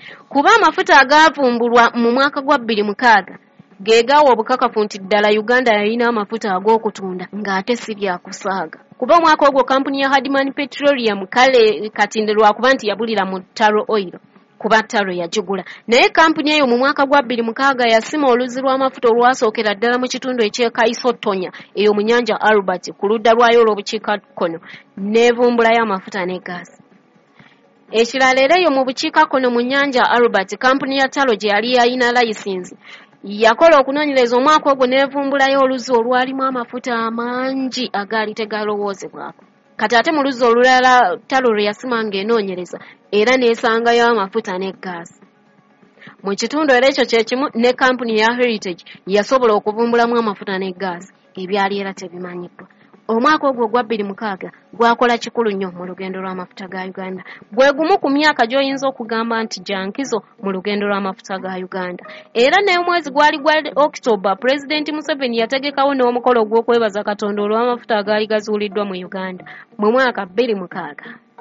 kuba amafuta agavumbulwa mu mwaka gwa 2006 geegawa obukakafu nti ddala Uganda yalina amafuta ag'okutunda ng'ate si byakusaaga. Kuba omwaka ogwo kampuni ya Hadman Petroleum kale katinde lwakuba nti yabulira mu Taro Oil kuba Taro yagigula. Naye kampuni eyo mu mwaka gwa 2006 yasima oluzi lw'amafuta olwasookera ddala mu kitundu eky'Ekaisotonya eyo mu nnyanja Albert ku ludda lwayo olw'obukiikakkono n'evumbulayo amafuta ne gaasi. Ekirala era eyo mu bukiikakkono mu nnyanja Albert kampuni ya Taro gye yali yalina layisinsi yakola okunoonyereza omwaka ogwo n'evumbulayo oluzi olwalimu amafuta amangi agaali tegalowoozebwako. Kati ate mu luzi olulala Taro lwe yasimanga enoonyereza era n'esangayo amafuta ne gaasi. Mu kitundu era ekyo kye kimu ne kampuni ya Heritage yasobola okuvumbulamu amafuta ne gaasi ebyali era tebimanyiddwa. Omwaka ogwo gwa 2006 gwakola kikulu nnyo mu lugendo lw'amafuta ga Uganda. Gwe gumu ku myaka gy'oyinza okugamba nti jankizo mu lugendo lw'amafuta ga Uganda. Era n'omwezi gwali gwa October, Pulezidenti Museveni yategekawo n'omukolo gw'okwebaza Katonda olw'amafuta agaali gazuuliddwa mu Uganda mu mwaka 2006.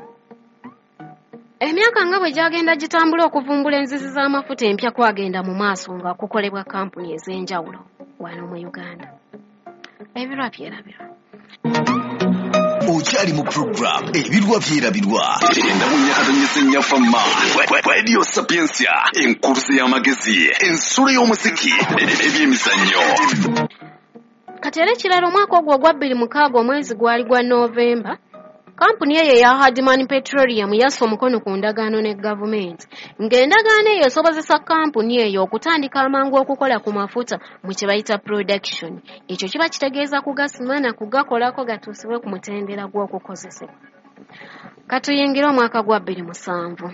Emyaka nga bwe gyagenda gitambula okuvumbula enzizi z'amafuta empya kwagenda mu maaso nga kukolebwa kampuni ez'enjawulo wano mu Uganda. Ebirwa byerabirwa. Okyali mu program ebirwa byerabirwa enda munyakatanyisa fama Radio Sapiensia enkuruse y'amagezi ensolo y'omusiki ebyemizannyo. Kati era ekirala omwaka ogwo gwa 2006 omwezi gwali gwa Novemba kampuni eyo ya Hadman Petroleum yassa omukono ku ndagaano ne gavumenti ng'endagaano eyo esobozesa kampuni eyo okutandika amangu okukola ku mafuta mu kye bayita production. Ekyo kiba kitegeeza kugasima na kugakolako gatuusibwe ku mutendera gw'okukozesebwa. Katuyingira omwaka gwa 2007.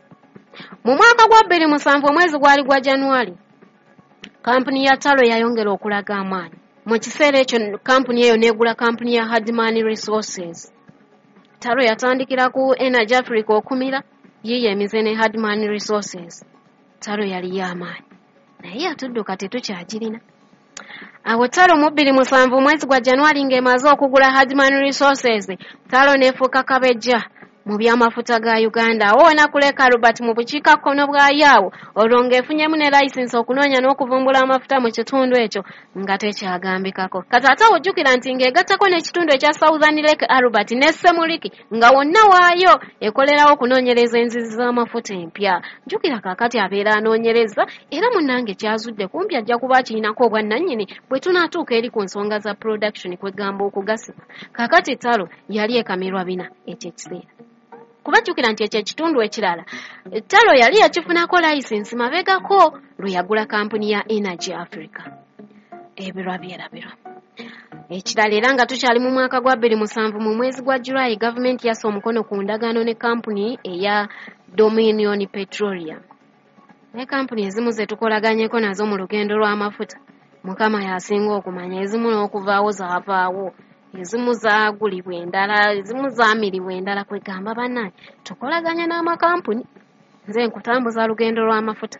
Mu mwaka gwa 2007 omwezi gwali gwa January kampuni ya Taro yayongera okulaga amaanyi. Mu kiseera ekyo kampuni eyo n'egula kampuni ya Hadman Resources. Taro yatandikira ku Energy Africa okumira yiye emize ne Hadman Resources. Taro yali y'amaanyi naye yatudduka tetukyagirina. Awo Taro mu 2007 mwezi gwa January ng'emaze okugula Hadman Resources, Taro n'efuuka kabejja mu by'amafuta ga Uganda. Awo nakuleka Albert mu bukiikakkono bwa Yaawo olwo ng'efunyemu ne layisinsi okunoonya n'okuvumbula amafuta mu kitundu ekyo nga tekyagambikako. Kati ate ojjukira nti ng'egattako n'ekitundu ekya Southern Lake Albert ne Semuliki nga wonna waayo ekolerawo okunoonyereza enzizi z'amafuta empya. Jjukira kaakati abeera anoonyereza era munnange kyazudde kumpi ajja kuba kirinako obwannannyini bwe tunaatuuka eri ku nsonga za production kwegamba okugasiba. Kaakati Taro yali ekamirwa bina ekyekiseera. Kuba jjukira nti ekyo ekitundu ekirala Taro yali yakifunako layisinsi mabegako lwe yagula kampuni ya Energy Africa. Ebirwa byerabirwa. Ekirala era nga tukyali mu mwaka gwa 2007 mu mwezi gwa July gavumenti yassa omukono ku ndagaano ne kampuni eya Dominion Petroleum. Ne kampuni ezimu ze tukolaganyeko nazo mu lugendo lw'amafuta Mukama yasinga okumanya, ezimu n'okuvaawo zaavaawo, ezimu zaagulibwa endala, ezimu zaamiribwa endala. Kwegamba bannange tukolaganya n'amakampuni, nze nkutambuza lugendo lw'amafuta.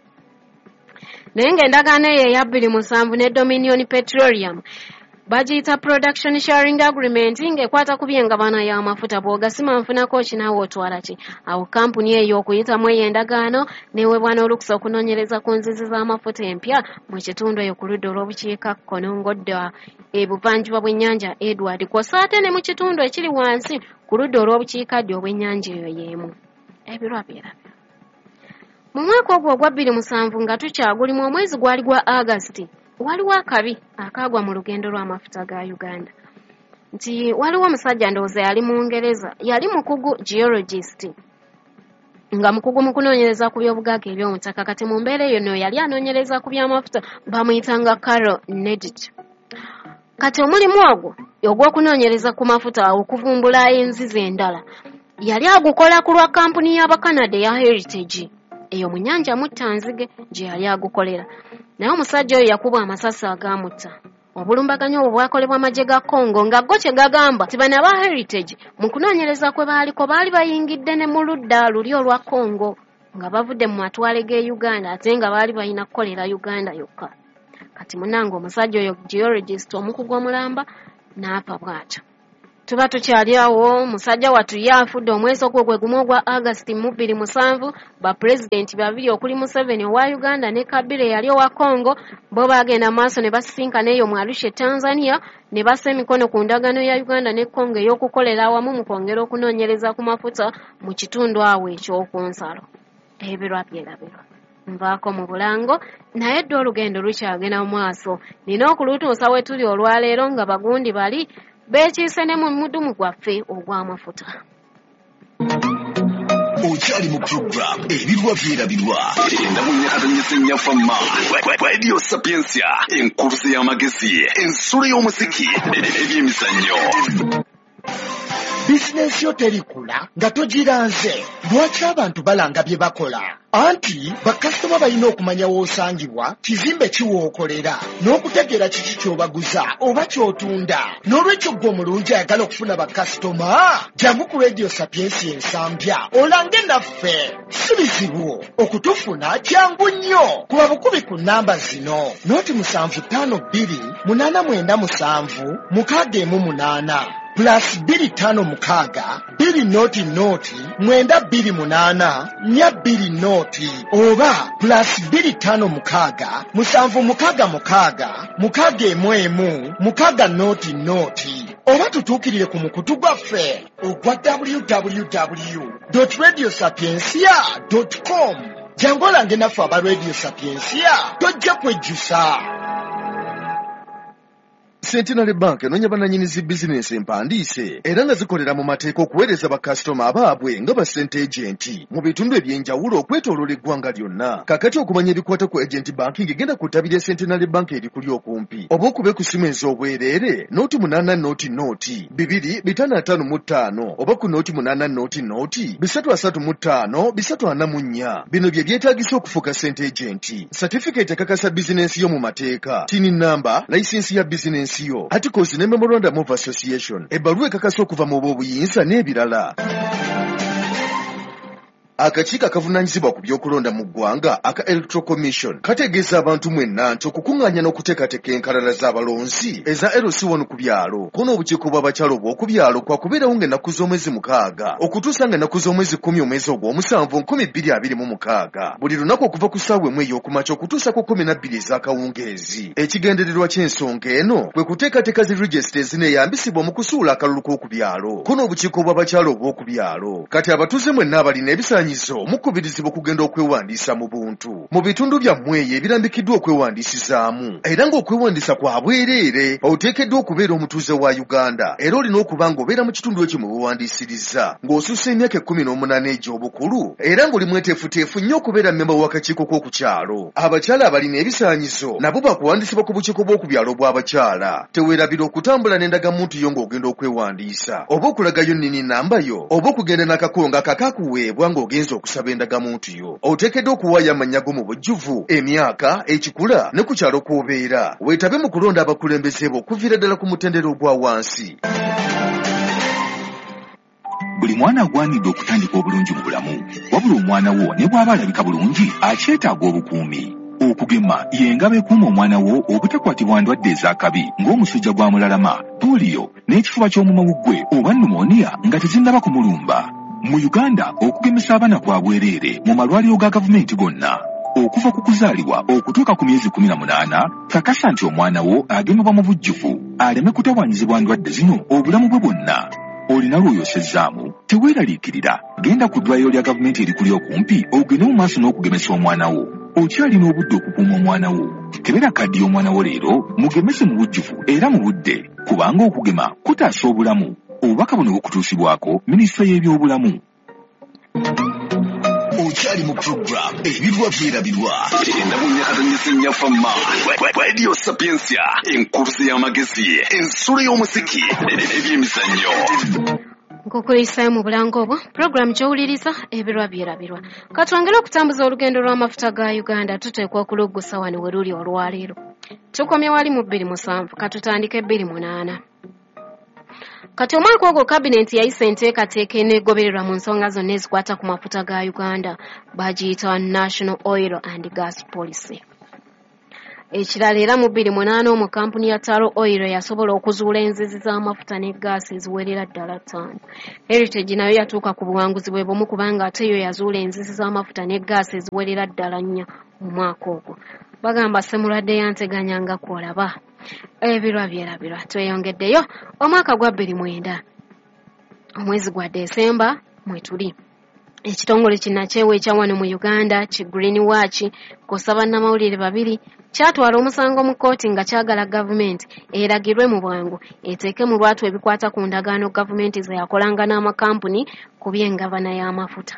Naye ng'endagaano eyo eya 2007 ne Dominion Petroleum bagiyita Production Sharing Agreement ng'ekwata ku by'engabana y'amafuta. Bw'ogasima nfunako kinaawe otwala ki? Awo kampuni eyo okuyitamu eyo endagaano neweebwa n'olukusa okunoonyereza ku nzizi z'amafuta empya mu kitundu eyo ku ludda olw'obukiikakkono ng'odda ebuvanjuba bw'ennyanja Edward, kw'ossa ate ne mu kitundu ekiri wansi ku ludda olw'obukiikaddyo obw'ennyanja eyo y'emu. Ebirwa byerabyo. Mu mwaka ogwo ogwa 2007 nga tukyagulimu omwezi gwali gwa August, waliwo akabi akaagwa mu lugendo lw'amafuta ga Uganda. Nti waliwo omusajja ndowooza yali mu Ngereza, yali mukugu geologist, nga mukugu mu kunoonyereza ku by'obugagga eby'omutaka. Kati mu mbeera eyo no yali anoonyereza ku by'amafuta, bamuyitanga Carol Nedit. Kati omulimu ogwo ogw'okunoonyereza ku mafuta okuvumbula enzizi endala yali agukola ku lwa kampuni y'Abakanada eya Heritage eyo mu nnyanja Muttanzige gye yali agukolera. Naye omusajja oyo yakubwa amasasi agaamutta. Obulumbaganyo obwo bwakolebwa amagye ga Congo nga go kye gagamba nti bano aba Heritage mu kunoonyereza kwe baaliko baali bayingidde ne mu ludda luli olwa Congo nga bavudde mu matwale g'e Uganda ate nga baali balina kukolera Uganda yokka. Kati munnange omusajja oyo geologist omukugu omulamba n'afa bw'atyo. Tuba tukyali awo musajja wattu yafudde omwezi ogwo gwe gumu ogwa August 2007 ba president babiri okuli Museveni owa Uganda ne Kabila yali owa Congo bo bagenda maaso ne basisinkana eyo mu Arusha Tanzania ne bassa emikono ku ndagaano ya Uganda ne Congo ey'okukolera awamu mu kwongera okunoonyereza ku mafuta mu kitundu awo eky'okunsalo. Ebirwa byerabirwa nvaako mu Bulango naye dde olugendo lukyagenda mu maaso nina okulutuusa we tuli olwaleero nga bagundi bali beekiise ne mu mudumu gwaffe ogw'amafuta. Okyali mu program ebirwa byerabirwa endamunyakatanyesenya fama Radio Sapiensia enkurusi y'amagezi ensolo y'omuziki ebyemizannyo. Bizinensi yo terikula nga togiranze. Lwaki abantu balanga bye bakola? Anti bakasitoma balina okumanya w'osangibwa, kizimbe kiwookolera, n'okutegeera kiki ky'obaguza oba ky'otunda. N'olwekyo gwe omulungi ayagala okufuna bakasitoma, jangu ku Radio Sapiensia ensambya olange naffe. Si bizibu okutufuna, kyangu nnyo. Kuba bukubi ku nnamba zino: 0722897618 plus 256 200 928 oba plus 256 766 611 oba tutuukirire ku mukutu gwaffe ogwa www.radiosapiensia.com. jangu olange naffe aba Radio Sapiensia tojja kwejjusa. Centenary Bank enonya bananyinizi bizinensi empandiise era nga zikolera mu mateeka okuweereza bakasitoma abaabwe nga ba ssente agenti mu bitundu ebyenjawulo okwetooloola eggwanga lyonna. Kakati okumanya ebikwata ku agent banking genda ku ttabi lya Centenary Bank erikuli okumpi oba okube ku simu ez'obwereere nooti 8 nooti 255 oba ku nooti 8 nooti 335 344. Bino bye byetaagisa okufuuka ssente agenti: certificate ekakasa bizinensi yo mu mateeka, tini namba, layisinsi ya bizinensi, articles ne memorandum of association, ebbaluwa ekakasa okuva mu bw'obuyinza n'ebirala. Akakiiko akavunaanyizibwa ku by'okulonda mu ggwanga aka Electoral Commission kategeeza abantu mwenna nti okukuŋŋaanya n'okuteekateeka enkalala z'abalonzi eza LC1 ku byalo kono obukiiko bw'abakyalo bw'oku byalo kwakubeerawo ng'ennaku z'omwezi 6 okutuusa ng'ennaku z'omwezi 10 omwezi ogw'omusanvu 2026 buli lunaku okuva ku ssaawa emu ey'okumakya okutuusa ku 12 ez'akawungeezi. Ekigendererwa ky'ensonga eno kwe kuteekateeka zi registers neeyambisibwa mu kusuula akalulu k'oku byalo kono obukiiko bw'abakyalo bw'oku byalo. Kati abatuuze mwenna abalina ebisaanyizo mukubirizibwa okugenda okwewandiisa mu buntu mu bitundu byammwe eyo ebirambikiddwa okwewandiisizaamu, era ng'okwewandiisa kwa bwereere oteekeddwa okubeera omutuuze wa Uganda era olina okuba ng'obeera mu kitundu ekyo mwe weewandiisiriza ng'osussa emyaka 18 egy'obukulu era ng'oli mweteefuteefu nnyo okubeera mmemba w'akakiiko k'oku kyalo. Abakyala abalina ebisaanyizo nabo bakuwandisibwa ku bukiiko bw'oku byalo bw'abakyala. Teweerabira okutambula n'endagamuntu yo ng'ogenda okwewandiisa oba okulagayo nnini nnamba yo oba okugenda n'akakonga akakakuweebwa ng'ogenza okusaba endagamuntu yo. Oteekeddwa okuwaayo amannya go mu bujjuvu, emyaka, ekikula ne ku kyalo kw'obeera. Weetabe mu kulonda abakulembeze bo okuviira ddala ku mutendera ogwa wansi. Buli mwana agwanidde okutandika obulungi mu bulamu, wabula omwana wo ne bw'aba alabika bulungi akyetaaga obukuumi. Okugema y'engabo ekuuma omwana wo obutakwatibwa ndwadde ez'akabi ng'omusujja gwa mulalama, pooliyo n'ekifuba ky'omumwa gwe oba pneumonia nga tezinnaba kumulumba. Mu Uganda okugemesa abaana kwa bwereere mu malwaliro ga gavumenti gonna. Okuva ku kuzaalibwa okutuuka ku myezi 18, kakasa nti omwana wo agemebwa mu bujjuvu aleme kutawaanyizibwa ndwadde zino obulamu bwe bwonna. Olina lw'oyosezzaamu, teweeraliikirira, genda ku ddwaliro lya gavumenti erikuli okumpi ogende mu maaso n'okugemesa omwana wo. Okyalina obudde okukuuma omwana wo. Kebera kaddi y'omwana wo leero, mugemese mu bujjuvu era mu budde, kubanga okugema kutaasa obulamu. Obubaka buno bukutuusibwako Minisitule y'ebyobulamu. Okyali mu program ebirwa byerabirwa endamunyakatanyesenya fama Radio Sapiensia enkurusi y'amagezi ensolo y'omuziki ebyemizannyo. Nkukuyisa mu Bulango obwo program gy'owuliriza ebirwa byerabirwa. Katwongere okutambuza olugendo lw'amafuta ga Uganda tuteekwa okuluggusa wano we luli olwaleero. Tukomye wali mu 27 katutandike 28. Kati omwaka ogwo kabinenti yayisa enteekateeka eneegobererwa mu nsonga zonna ezikwata ku mafuta ga Uganda bagiyita National Oil and Gas Policy. Ekirala era mu 2008 mu kampuni ya Taro Oil yasobola okuzuula enzizi z'amafuta ne gaasi eziwerera ddala 5. Heritage nayo yatuuka ku buwanguzi bwe bumu kubanga ate yo yazuula enzizi z'amafuta ne gaasi eziwerera ddala 4 mu mwaka ogwo. Bagamba Ssemulwadde yanteganya nga kwolaba. Ebirwa byerabirwa tweyongeddeyo omwaka gwa 2009 omwezi gwa Desemba mwe tuli. Ekitongole kinakyewa ekya wano mu Uganda ki Green Watch kosa bannamawulire 2 kyatwala omusango mu kkooti nga kyagala gavumenti eragirwe mu bwangu eteeke mu lwatu ebikwata ku ndagaano gavumenti ze yakolanga n'amakampuni ku by'engabana y'amafuta.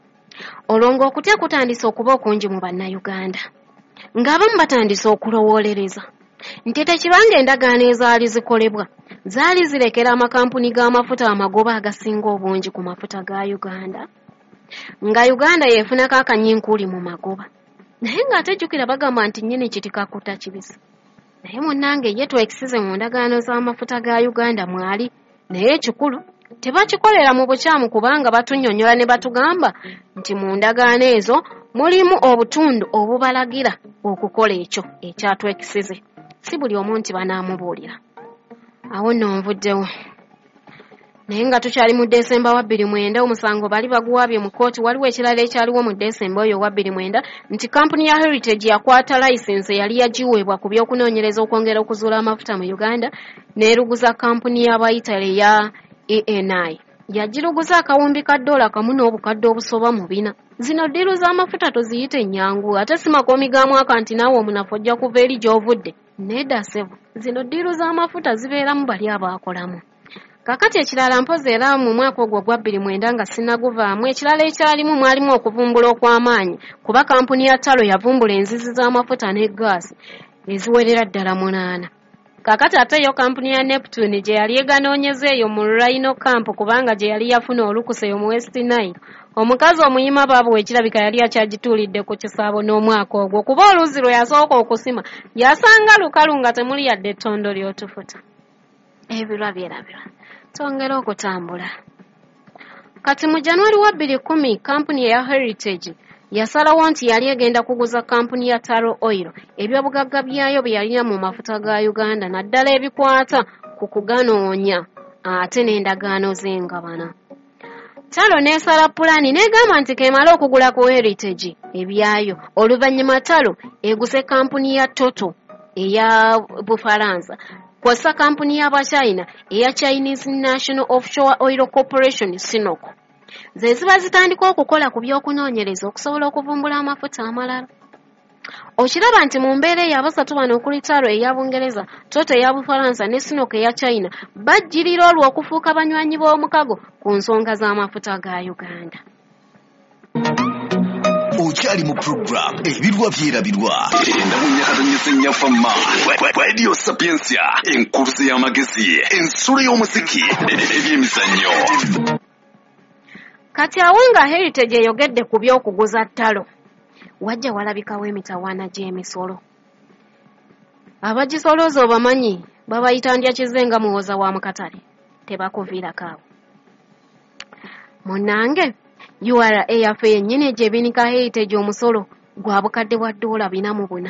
Olwo okutya kutandise okuba okungi mu bannayuganda ng'abamu batandise okulowoolereza nti tekibanga endagaano ezaali zikolebwa zaali zirekera amakampuni g'amafuta amagoba agasinga obungi ku mafuta ga Uganda nga Uganda yeefunako akanyinkuli mu magoba naye ng'atejjukira bagamba nti nnyini kitikakuta kibisi. Naye munnange ye twekisize mu ndagaano z'amafuta ga Uganda mwali naye ekikulu tebakikolera mu bukyamu kubanga batunnyonnyola ne batugamba nti mu ndagaano ezo mulimu obutundu obubalagira okukola ekyo ekyatwekisize. Si buli omu nti banaamubuulira. Awo nno nvuddewo. Naye nga tukyali mu Desemba wa 2009 omusango bali baguwaabye mu kkooti. Waliwo ekirala ekyaliwo mu Desemba oyo wa 2009 nti kampuni ya Heritage yakwata layisinsi yali yagiweebwa ku by'okunoonyereza okwongera okuzuula amafuta mu Uganda n'eruguza kampuni y'Abayitale ya ENI. Yagiruguza akawumbi ka $1 n'obukadde obusoba mu 4. Zino ddiiru z'amafuta toziyite nnyangu ate si makoomi ga mwaka nti naawe omunafu ojja kuva eri gy'ovudde. Nedda ssebo, zino ddiiru z'amafuta zibeeramu bali abaakolamu. Kakati ekirala mpozi era mu mwaka ogwo gwa 2009 nga sinnaguvaamu ekirala ekyalimu mwalimu okuvumbula okw'amaanyi kuba kampuni ya Taro yavumbula enzizi z'amafuta ne gaasi eziwerera ddala 8. Kakati ate yo kampuni ya Neptune gye yali eganoonyeza eyo mu Rhino Camp kubanga gye yali yafuna olukuse mu West Nile. Omukazi omuyima baabu ekirabika yali akyagituulidde ku kisaabo n'omwaka ogwo kuba oluzi lwe yasooka okusima yasanga lukalu nga temuli yadde ettondo ly'otufuta. Ebirwa byerabirwa twongera okutambula. Kati mu January wa 2010 kampuni ya Heritage yasalawo nti yali egenda kuguza kampuni ya Taro Oil ebyobugagga byayo bye yalina mu mafuta ga Uganda naddala ebikwata ku kuganoonya ate n'endagaano z'engabana. Taro n'esala pulaani n'egamba nti kemala okugula ku Heritage ebyayo. Oluvannyuma Taro eguse kampuni ya Toto eya Bufaransa kwasa kampuni y'Abachina eya Chinese National Offshore Oil Corporation Sinoko. Ze ziba zitandika okukola ku by'okunoonyereza okusobola okuvumbula amafuta amalala. Okiraba nti mu mbeera ey'abasatu bano okuli Taro eya Bungereza, Toto eya Bufaransa ne Sinoko eya China bajjirira olwo okufuuka banywanyi b'omukago ku nsonga z'amafuta ga Uganda. Okyali mu program ebirwa byerabirwa endamunyakatanyesenya fama Radio Sapiensia enkurusi y'amagezi ensolo y'omuziki ebyemizannyo. Kati awo nga Heritage eyogedde ku by'okuguza Taro wajja walabikawo emitawaana gy'emisolo. Abagisolooza obamanyi babayita ndya kizenga muwoza wa mukatale tebakuviirako awo. Munnange URA yaffe yennyini gyebinika Heritage omusolo gwa bukadde bwa $440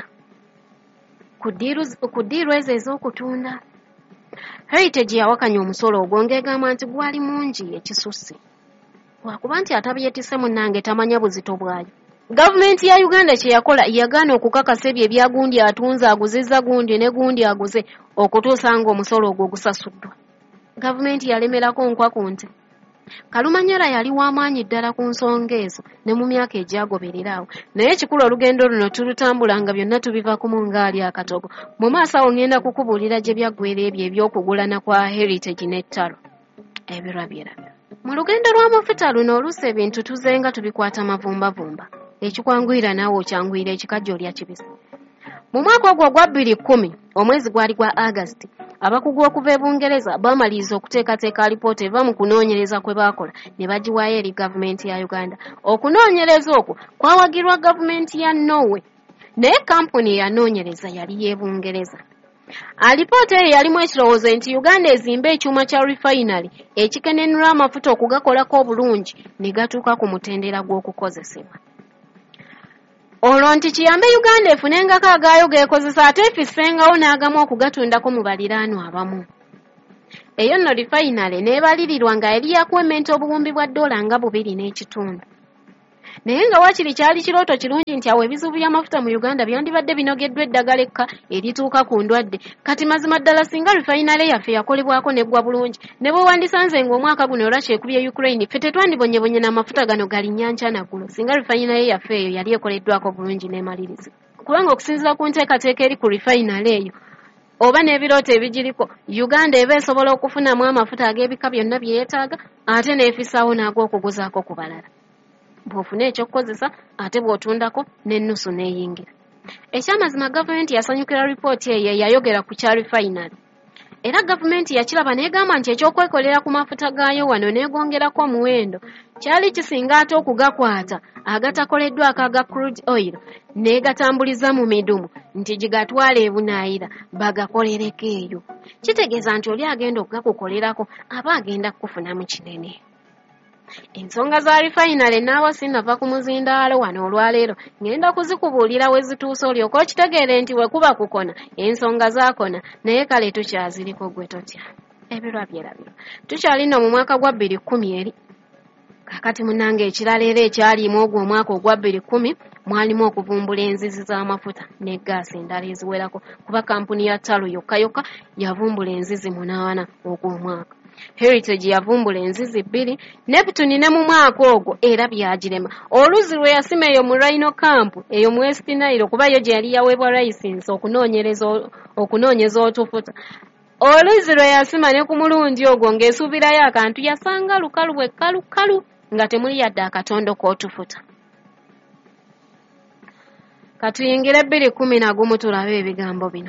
ku ddiiru ezo ez'okutunda. Heritage yawakanya omusolo ogwo ng'egamba nti gwali mungi ekisusse lwakuba nti atabyetise munnange tamanya buzito bwayo. Gavumenti ya Uganda kye yakola yagaana okukakasa ebyo ebya gundi atunze aguzizza gundi ne gundi aguze okutuusa ng'omusolo ogwo gusasuddwa. Gavumenti yalemerako nkwa ku nte. Kalumanyala yali w'amaanyi ddala ku nsonga ezo ne mu myaka egyagobererawo. Naye ekikulu olugendo luno tulutambula nga byonna tubivaako mu ngaali akatogo. Mu maaso awo ngenda kukubuulira gye byaggweera ebyo eby'okugulana kwa Heritage ne Taro. Ebirwa byerabirwa. Mu lugendo lw'amafuta luno oluusi ebintu tuzenga tubikwata mavumbavumba. Ekikwanguyira naawe okyanguyira ekikajja olya kibisi. Mu mwaka ogwo gwa 2010 omwezi gwali gwa August abakugu okuva e Bungereza bamaliriza okuteekateeka alipoota eva mu kunoonyereza kwe baakola ne bagiwaayo eri gavumenti ya Uganda. Okunoonyereza okwo kwawagirwa gavumenti ya Norway naye kampuni eyanoonyereza yali y'e Bungereza. Alipoota eyo yalimu ekirowoozo nti Uganda ezimba ekyuma kya refinery ekikenenula amafuta okugakolako obulungi ne gatuuka ku mutendera gw'okukozesebwa. olwo nti kiyambe Uganda efunengako agaayo geekozesa ate efissengawo n'agamu okugatundako mu baliraanwa abamu. Eyo nno refinery n'ebalirirwa nga yali yakwementa obuwumbi bwa $2 nga 2.5. Naye nga wakiri kyali kirooto kirungi nti awo ebizibu by'amafuta mu Uganda byandibadde binogeddwa eddagala ekka erituuka ku ndwadde. Kati mazima ddala singa refinery yaffe yakolebwako neggwa bulungi ne bwe wandisanze ng'omwaka guno Russia ekubye Ukraine ffe tetwandibonyebonye n'amafuta gano gali nnyanja naggulo singa refinery yaffe eyo yali ekoleddwako bulungi n'emaliriza. Kubanga okusinziira ku nteekateeka eri ku refinery eyo oba n'ebirooto ebigiriko Uganda eba esobola okufunamu amafuta ag'ebika byonna bye yeetaaga ate n'efisaawo n'ag'okuguzaako ku balala. Bw'ofuna ekyokukozesa ate bw'otundako n'ennusu n'eyingira. Ekyamazima gavumenti yasanyukira lipooti eyo yayogera ku kya refinery. Era gavumenti yakiraba n'egamba nti ekyokwekolera ku mafuta gaayo wano n'egwongerako omuwendo kyali kisinga ate okugakwata agatakoleddwako aga crude oil n'egatambuliza mu midumu nti gigatwala ebunaayira bagakolereko eyo. Kitegeeza nti oli agenda okugakukolerako aba agenda kukufunamu kinene. Ensonga za refinery naawe sinnava ku muzindaalo wano olwaleero ngenda kuzikubuulira we zituuse olyoka okitegeere nti we kuba kukona ensonga zaakona naye kale tukyaziriko gwe totya. Ebirwa byerabirwa tukyali nno mu mwaka gwa 2010 kakati munnange ekirala era ekyalimu ogwo omwaka ogwa 2010 mwalimu okuvumbula enzizi z'amafuta ne gaasi endala eziwerako kuba kampuni ya Talo yokka yavumbula enzizi 8 ogw'omwaka. Heritage yavumbula enzizi 2, Neptune ne mu mwaka ogwo era byagirema. Oluzi lwe yasima eyo mu Rhino Camp eyo mu West Nile kuba yo gye yali yaweebwa license okunoonyeza otufuta. Oluzi lwe yasima ne ku mulundi ogwo ng'esuubirayo akantu yasanga lukalu bwe kalukalu nga temuli yadde akatondo k'otufuta. Katuyingire 2011 tulabe ebigambo bino.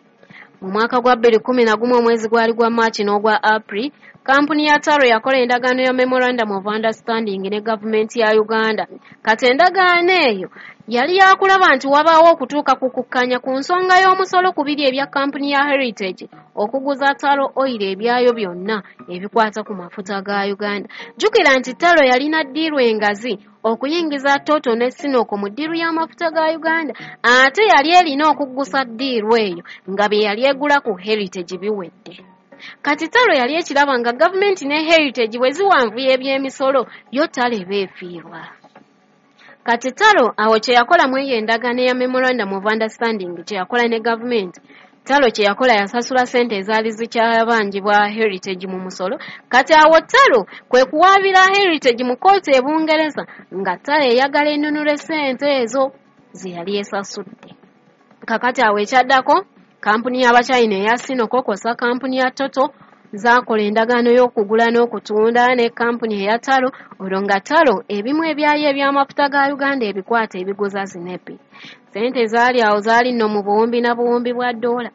Mu mwaka gwa 2011 omwezi gwali gwa March n'ogwa April, kampuni ya Taro yakola endagaano ya Memorandum of Understanding ne gavumenti ya Uganda. Kati endagaano eyo yali yakulaba nti wabaawo okutuuka ku kukkanya ku nsonga y'omusolo ku biri ebya kampuni ya Heritage okuguza Taro oil ebyayo byonna ebikwata ku mafuta ga Uganda. Jjukira nti Taro yalina ddiiru engazi okuyingiza Toto ne Sinoko mu ddiiru y'amafuta ga Uganda ate yali erina okuggusa ddiiru eyo nga bye yali egula ku Heritage biwedde. Kati Taro yali ekiraba nga gavumenti ne Heritage bwe ziwanvuya eby'emisolo yo Taro beefiirwa. Kati Taro awo kye yakola mu eyo endagaano ya Memorandum of Understanding kye yakola ne gavumenti. Taro kye yakola yasasula ssente ezaali zikyabangibwa Heritage mu musolo. Kati awo Taro kwe kuwaabira Heritage mu kkooti e Bungereza nga Taro eyagala ennunule ssente ezo ze yali esasudde. Kakati awo ekyaddako kampuni y'Abachina eya Sinoko kw'ossa kampuni ya Toto zaakola endagaano y'okugula n'okutunda ne kampuni eya Taro olwo nga Taro ebimu ebyayo eby'amafuta ga Uganda ebikwata ebiguza zinepi. Ssente zaali awo zaali nno mu buwumbi na buwumbi bwa $.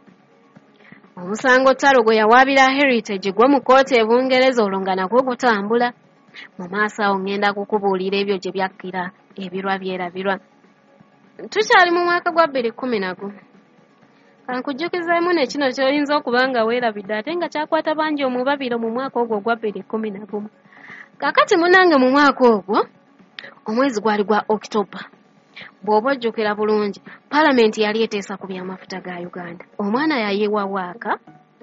Omusango Taro gwe yawaabira Heritage gwe mu kkooti e Bungereza olwo nga nagwo gutambula. Mu maaso awo ngenda kukubuulira ebyo gye byakkira ebirwa byerabirwa. Tukyali mu mwaka gwa 2011. Kankujjukizeemu ne kino ky'oyinza okuba nga weerabidde ate nga kyakwata bangi omubabiro mu mwaka ogwo ogwa 2011. Kaakati munnange mu mwaka ogwo omwezi gwali gwa October. Bw'oba ojjukira bulungi Paalamenti yali eteesa ku byamafuta ga Uganda. Omwana yayiwa waaka.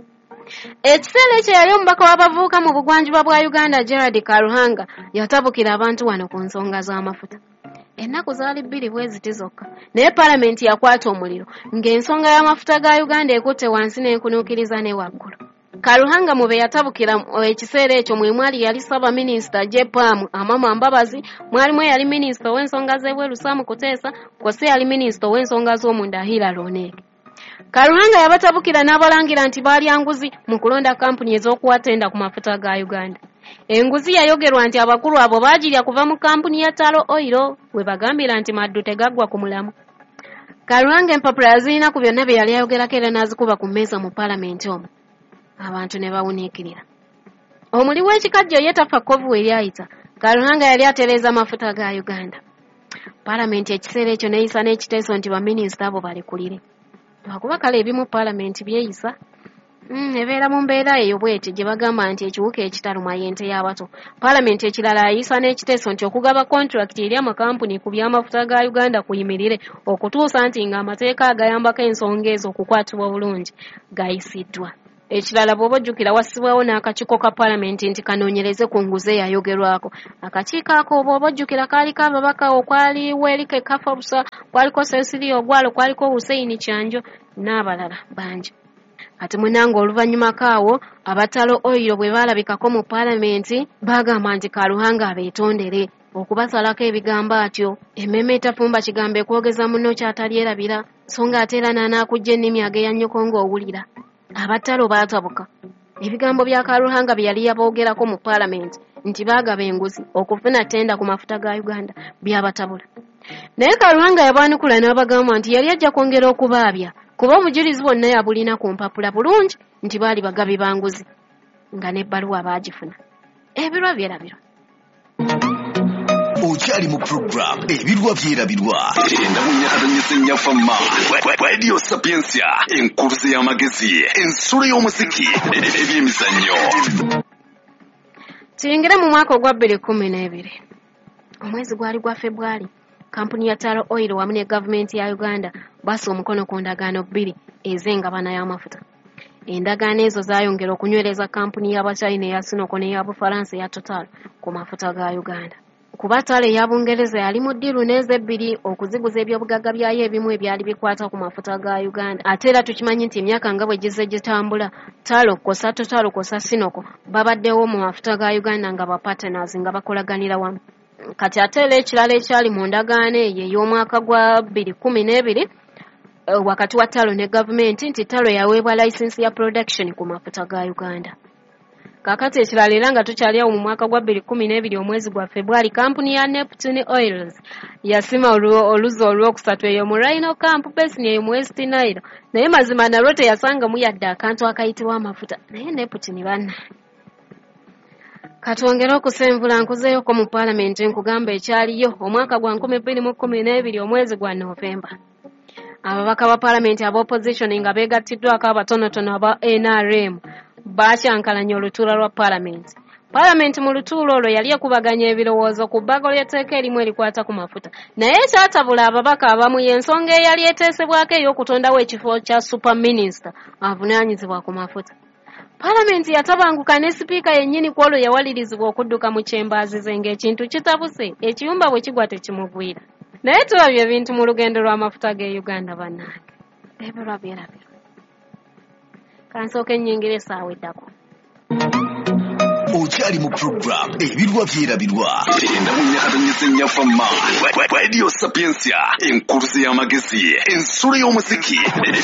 Ekiseera ekyo yali omubaka w'abavubuka mu bugwanjuba bwa Uganda Gerard Karuhanga yatabukira abantu wano ku nsonga z'amafuta. Ennaku zaali 2 bwe ziti zokka naye Paalamenti yakwata omuliro ng'ensonga y'amafuta ga Uganda ekutte wansi n'enkunuukiriza ne waggulu. Karuhanga mu be yatabukira ekiseera ekyo mwe mwali yali Ssaabaminisita Jepamu Amama Mbabazi, mwalimu yali Minisita w'ensonga z'ebweru Sam Kuteesa, kw'ossa yali Minisita w'ensonga z'omunda Hila Loneege. Karuhanga yabatabukira n'abalangira nti baali anguzi mu kulonda kampuni ez'okuwatenda ku mafuta ga Uganda. Enguzi yayogerwa nti abakulu abo baagirya kuva mu kampuni ya Taro Oil we bagambira nti maddu tegaggwa ku mulamu. Karuhanga empapula yazirina ku byonna bye yali ayogerako era n'azikuba ku mmeeza mu Paalamenti omwo. Abantu ne bawuniikirira. Omuli w'ekikajjo ye tafa kkovu eryayita. Karuhanga yali atereeza amafuta ga Uganda. Paalamenti ekiseera ekyo neeyisa n'ekiteeso nti baminisita abo balekulire. Lwakuba kale ebimu Paalamenti byeyisa. Ebeera mu mbeera eyo bw'eti gye bagamba nti ekiwuka ekitaluma y'ente y'abato. Paalamenti ekirala ayisa n'ekiteeso nti okugaba kontulakiti eri amakampuni ku byamafuta ga Uganda kuyimirire okutuusa nti ng'amateeka agayambako ensonga ezo okukwatibwa bulungi gayisiddwa. Ekirala bw'oba ojjukira wassibwawo n'akakiiko ka paalamenti nti kanoonyereze ku nguzi eyayogerwako. Akakiiko ako bw'oba ojjukira kaaliko ababaka okwali Werike Kafabusa, kwaliko Cecilia Ogwalo, kwaliko Hussein Kyanjo n'abalala bangi. Kati munange oluvannyuma kaawo abatalo oil bwe baalabikako mu paalamenti baagamba nti Karuhanga abeetondere okubasalako ebigambo atyo. Emmeme etafumba kigambo ekwogeza munno kyatalyerabira so ng'ate era n'anaakujja ennimi ageya nnyoko ng'owulira. Abatalo baatabuka. Ebigambo bya Karuhanga bye yali yaboogerako mu paalamenti nti baagaba enguzi okufuna ttenda ku mafuta ga Uganda byabatabula. Naye Karuhanga yabwanukula n'abagamba nti yali ajja kwongera okubaabya kuba omujulizi bonna yabulina ku mpapula bulungi nti baali bagabi ba nguzi nga n'ebbaluwa baagifuna. Ebirwa byerabirwa. Okyali mu program ebirwa byerabirwa endamunyakatanyisa ennyafamma Radio Sapiensia enkuruze y'amagezi ensolo y'omusiki ebyemizannyo. Tuyingire mu mwaka ogwa 2012 omwezi gwali gwa February kampuni ya Taro Oil wamu ne gavumenti ya Uganda basa omukono ku ndagaano 2 ez'engabana y'amafuta. Endagaano ezo zaayongera okunywereza kampuni y'Abachina eya Sinoko n'eya Bufaransa eya Total ku mafuta ga Uganda. Kuba Taro eya Bungereza yali mu ddiiru n'ezebbiri okuziguza ebyobugagga byayo ebimu ebyali bikwata ku mafuta ga Uganda. Ate era tukimanyi nti emyaka nga bwe gizze gitambula Taro kosa Total kosa Sinoko babaddewo mu mafuta ga Uganda nga bapartners nga bakolaganira wamu. Kati ate era ekirala ekyali mu ndagaano eyo ey'omwaka gwa 2012 wakati wa Taro ne gavumenti nti Taro yaweebwa license ya production ku mafuta ga Uganda. Kakati ekirala era nga tukyali awo mu mwaka gwa 2012 omwezi gwa February kampuni ya Neptune Oils yasima oluzi olwokusatu eyo mu Rhino Camp Basin eyo mu West Nile. Naye mazima nalwo teyasangamu yadde akantu akayitibwa amafuta. Naye Neptune banna katwongera okusenvula nkuzeeyoko mu paalamenti nkugamba ekyaliyo omwaka gwa 2012 omwezi gwa Novemba. Ababaka ba paalamenti ab'opposition nga beegattiddwako abatonotono aba NRM baakyankalanya olutuula lwa paalamenti. Paalamenti mu lutuulo olwo yali ekubaganya ebirowoozo ku bbago ly'etteeka erimu erikwata ku mafuta. Naye ekyatabula ababaka abamu y'ensonga eyali eteesebwako ey'okutondawo ekifo kya super minister avunaanyizibwa ku mafuta. Paalamenti yatabanguka ne sipiika yennyini ku olwo yawalirizibwa okudduka mu kyembaazize ng'ekintu kitabuse ekiyumba bwe kigwa tekimugwira. Naye tulabye ebintu mu lugendo lw'amafuta g'e Uganda bannange. Ebirwa byerabirwa. Kansooke nnyingire essaawa eddako. Okyali mu program ebirwa byerabirwa endamunyakatanyisa ennyafamma Radio Sapiensia enkuruze y'amagezi ensolo y'omusiki